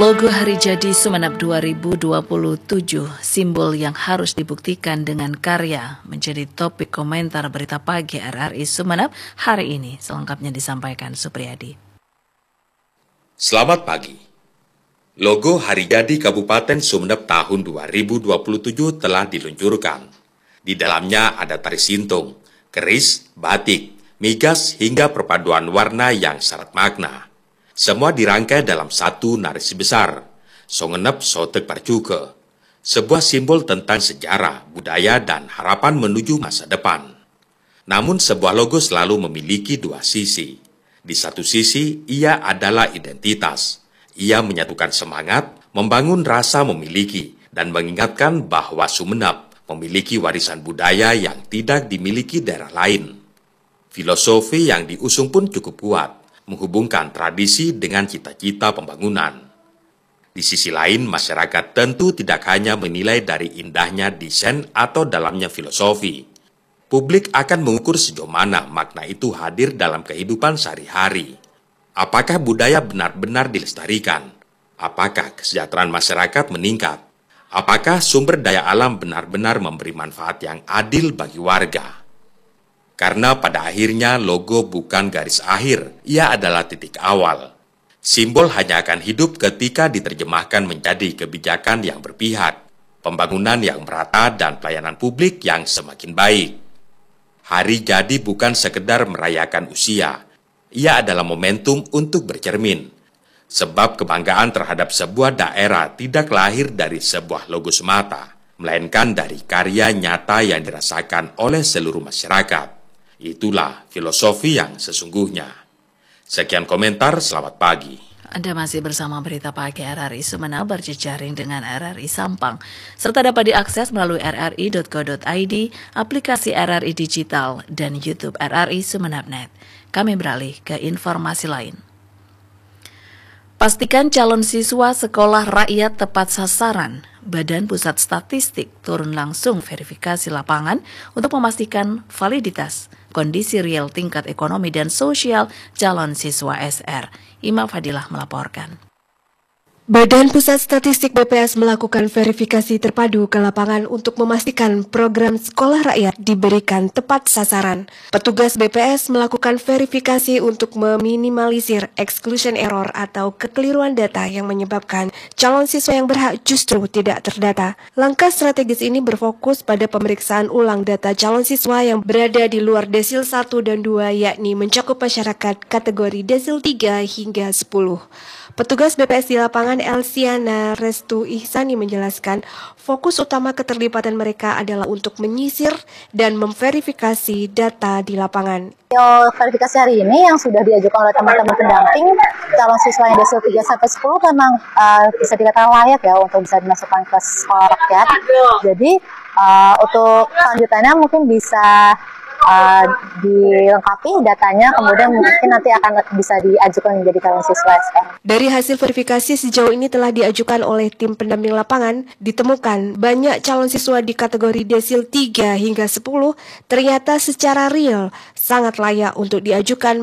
Logo Hari Jadi Sumeneb 2027, simbol yang harus dibuktikan dengan karya, menjadi topik komentar berita pagi RRI Sumeneb hari ini. Selengkapnya disampaikan Supriyadi. Selamat pagi. Logo Hari Jadi Kabupaten Sumeneb tahun 2027 telah diluncurkan. Di dalamnya ada tari sintung, keris, batik, migas hingga perpaduan warna yang syarat makna. Semua dirangkai dalam satu narasi besar, Songenep Sotek Parcuke, sebuah simbol tentang sejarah, budaya, dan harapan menuju masa depan. Namun sebuah logo selalu memiliki dua sisi. Di satu sisi, ia adalah identitas. Ia menyatukan semangat, membangun rasa memiliki, dan mengingatkan bahwa Sumeneb memiliki warisan budaya yang tidak dimiliki daerah lain. Filosofi yang diusung pun cukup kuat, menghubungkan tradisi dengan cita-cita pembangunan. Di sisi lain, masyarakat tentu tidak hanya menilai dari indahnya desain atau dalamnya filosofi. Publik akan mengukur sejauh mana makna itu hadir dalam kehidupan sehari-hari. Apakah budaya benar-benar dilestarikan? Apakah kesejahteraan masyarakat meningkat? Apakah sumber daya alam benar-benar memberi manfaat yang adil bagi warga? Karena pada akhirnya logo bukan garis akhir, ia adalah titik awal. Simbol hanya akan hidup ketika diterjemahkan menjadi kebijakan yang berpihak, pembangunan yang merata, dan pelayanan publik yang semakin baik. Hari Jadi bukan sekedar merayakan usia, ia adalah momentum untuk bercermin. Sebab kebanggaan terhadap sebuah daerah tidak lahir dari sebuah logo semata, melainkan dari karya nyata yang dirasakan oleh seluruh masyarakat. Itulah filosofi yang sesungguhnya. Sekian komentar, selamat pagi. Anda masih bersama Berita Pagi RRI Sumeneb berjejaring dengan RRI Sampang, serta dapat diakses melalui rri.co.id, aplikasi RRI Digital, dan YouTube RRI Sumeneb.net. Kami beralih ke informasi lain. Pastikan calon siswa sekolah rakyat tepat sasaran. Badan Pusat Statistik turun langsung verifikasi lapangan untuk memastikan validitas kondisi real tingkat ekonomi dan sosial calon siswa SR. Ima Fadilah melaporkan. Badan Pusat Statistik BPS melakukan verifikasi terpadu ke lapangan untuk memastikan program sekolah rakyat diberikan tepat sasaran. Petugas BPS melakukan verifikasi untuk meminimalisir exclusion error atau kekeliruan data yang menyebabkan calon siswa yang berhak justru tidak terdata. Langkah strategis ini berfokus pada pemeriksaan ulang data calon siswa yang berada di luar desil 1 dan 2, yakni mencakup masyarakat kategori desil 3 hingga 10. Petugas BPS di lapangan Elsiana Restu Ihsani menjelaskan fokus utama keterlibatan mereka adalah untuk menyisir dan memverifikasi data di lapangan. Verifikasi hari ini yang sudah diajukan oleh teman-teman pendamping calon siswa yang desil 3 sampai 10 memang bisa dikatakan layak ya untuk bisa dimasukkan ke sekolah rakyat. Jadi untuk selanjutnya mungkin bisa dilengkapi datanya, kemudian mungkin nanti akan bisa diajukan menjadi calon siswa SR. Dari hasil verifikasi sejauh ini telah diajukan oleh tim pendamping lapangan, ditemukan banyak calon siswa di kategori desil 3 hingga 10 ternyata secara real sangat layak untuk diajukan